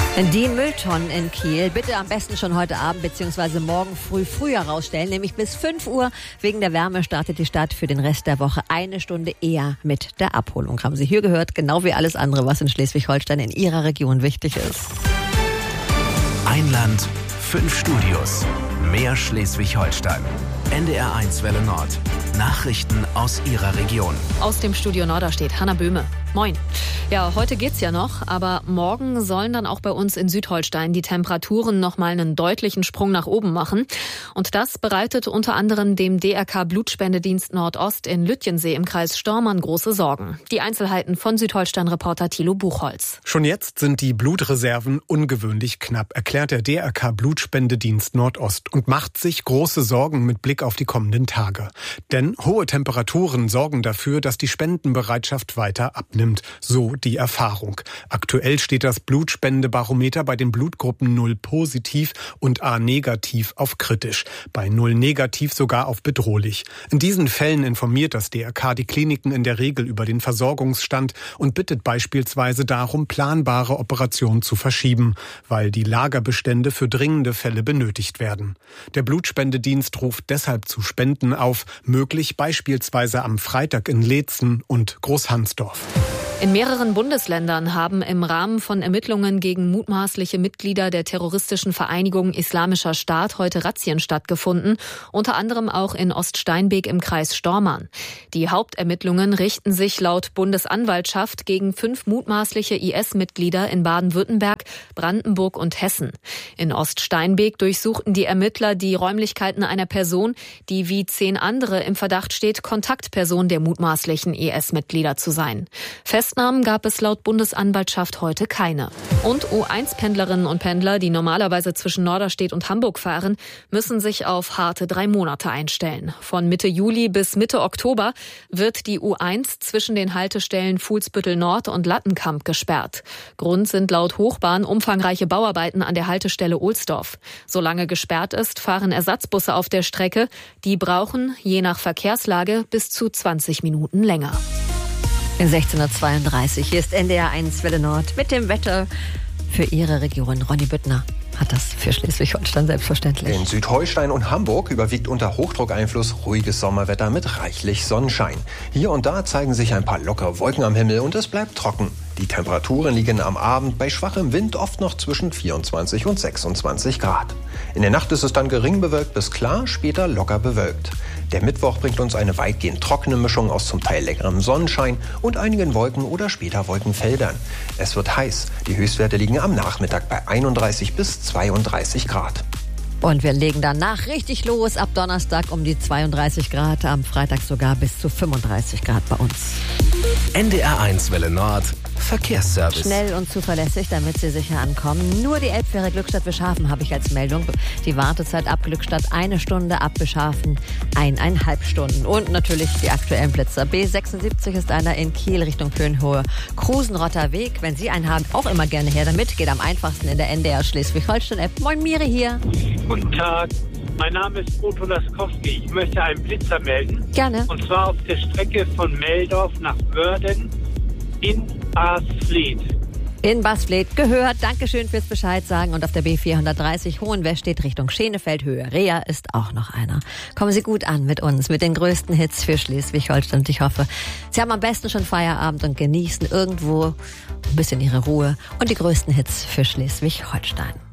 Die Mülltonnen in Kiel bitte am besten schon heute Abend bzw. morgen früher rausstellen, nämlich bis 5 Uhr. Wegen der Wärme startet die Stadt für den Rest der Woche eine Stunde eher mit der Abholung. Haben Sie hier gehört, genau wie alles andere, was in Schleswig-Holstein in Ihrer Region wichtig ist. Ein Land, 5 Studios, mehr Schleswig-Holstein. NDR1 Welle Nord. Nachrichten aus Ihrer Region. Aus dem Studio Norderstedt, Hanna Böhme. Moin. Ja, heute geht's ja noch, aber morgen sollen dann auch bei uns in Südholstein die Temperaturen noch mal einen deutlichen Sprung nach oben machen. Und das bereitet unter anderem dem DRK Blutspendedienst Nordost in Lütjensee im Kreis Stormarn große Sorgen. Die Einzelheiten von Südholstein-Reporter Thilo Buchholz. Schon jetzt sind die Blutreserven ungewöhnlich knapp, erklärt der DRK Blutspendedienst Nordost und macht sich große Sorgen mit Blick auf die kommenden Tage. Denn hohe Temperaturen sorgen dafür, dass die Spendenbereitschaft weiter abnimmt. So die Erfahrung. Aktuell steht das Blutspendebarometer bei den Blutgruppen 0 positiv und A negativ auf kritisch. Bei 0 negativ sogar auf bedrohlich. In diesen Fällen informiert das DRK die Kliniken in der Regel über den Versorgungsstand und bittet beispielsweise darum, planbare Operationen zu verschieben, weil die Lagerbestände für dringende Fälle benötigt werden. Der Blutspendedienst ruft deshalb zu Spenden auf, möglich beispielsweise am Freitag in Leetzen und Großhansdorf. In mehreren Bundesländern haben im Rahmen von Ermittlungen gegen mutmaßliche Mitglieder der terroristischen Vereinigung Islamischer Staat heute Razzien stattgefunden, unter anderem auch in Oststeinbek im Kreis Stormarn. Die Hauptermittlungen richten sich laut Bundesanwaltschaft gegen 5 mutmaßliche IS-Mitglieder in Baden-Württemberg, Brandenburg und Hessen. In Oststeinbek durchsuchten die Ermittler die Räumlichkeiten einer Person, die wie 10 andere im Verdacht steht, Kontaktperson der mutmaßlichen IS-Mitglieder zu sein. Festnahmen gab es laut Bundesanwaltschaft heute keine. Und U1-Pendlerinnen und Pendler, die normalerweise zwischen Norderstedt und Hamburg fahren, müssen sich auf harte 3 Monate einstellen. Von Mitte Juli bis Mitte Oktober wird die U1 zwischen den Haltestellen Fuhlsbüttel Nord und Lattenkamp gesperrt. Grund sind laut Hochbahn umfangreiche Bauarbeiten an der Haltestelle Ohlsdorf. Solange gesperrt ist, fahren Ersatzbusse auf der Strecke. Die brauchen, je nach Verkehrslage, bis zu 20 Minuten länger. 16:32 Uhr. Hier ist NDR1 Welle Nord mit dem Wetter für Ihre Region. Ronny Büttner hat das für Schleswig-Holstein selbstverständlich. In Südholstein und Hamburg überwiegt unter Hochdruckeinfluss ruhiges Sommerwetter mit reichlich Sonnenschein. Hier und da zeigen sich ein paar lockere Wolken am Himmel und es bleibt trocken. Die Temperaturen liegen am Abend bei schwachem Wind oft noch zwischen 24 und 26 Grad. In der Nacht ist es dann gering bewölkt bis klar, später locker bewölkt. Der Mittwoch bringt uns eine weitgehend trockene Mischung aus zum Teil leckerem Sonnenschein und einigen Wolken oder später Wolkenfeldern. Es wird heiß. Die Höchstwerte liegen am Nachmittag bei 31 bis 32 Grad. Und wir legen danach richtig los. Ab Donnerstag um die 32 Grad, am Freitag sogar bis zu 35 Grad bei uns. NDR1 Welle Nord. Verkehrsservice. Schnell und zuverlässig, damit Sie sicher ankommen. Nur die Elbfähre Glückstadt Bischhafen habe ich als Meldung. Die Wartezeit ab Glückstadt 1 Stunde, ab Bischhafen 1,5 Stunden. Und natürlich die aktuellen Blitzer. B76 ist einer in Kiel Richtung Pönhohe. Krusenrotter Weg. Wenn Sie einen haben, auch immer gerne her damit. Geht am einfachsten in der NDR Schleswig-Holstein-App. Moin Miri hier. Guten Tag. Mein Name ist Otto Laskowski. Ich möchte einen Blitzer melden. Gerne. Und zwar auf der Strecke von Meldorf nach Wörden in Basfleth. In Basfleth gehört. Dankeschön fürs Bescheid sagen. Und auf der B430 Hohenwestedt Richtung Schenefeld Höhe Rea ist auch noch einer. Kommen Sie gut an mit uns, mit den größten Hits für Schleswig-Holstein. Und ich hoffe, Sie haben am besten schon Feierabend und genießen irgendwo ein bisschen Ihre Ruhe und die größten Hits für Schleswig-Holstein.